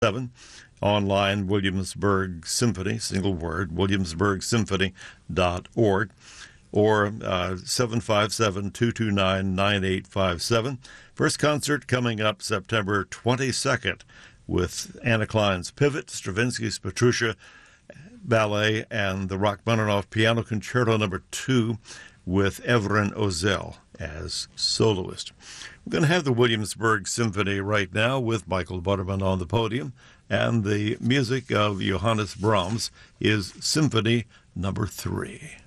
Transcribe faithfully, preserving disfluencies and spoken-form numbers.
seven. Online, Williamsburg Symphony, single word, williamsburg symphony dot org, or uh, seven five seven, two two nine, nine eight five seven. First concert coming up September twenty-second with Anna Klein's Pivot, Stravinsky's Petrushka Ballet, and the Rachmaninoff Piano Concerto Number two with Evren Ozel as soloist. We're going to have the Williamsburg Symphony right now with Michael Butterman on the podium, and the music of Johannes Brahms is Symphony Number three.